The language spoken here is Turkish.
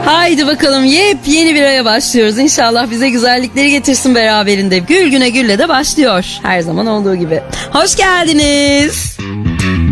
Haydi bakalım, yepyeni bir aya başlıyoruz. İnşallah bize güzellikleri getirsin beraberinde. Gül güne gülle de başlıyor. Her zaman olduğu gibi. Hoş geldiniz.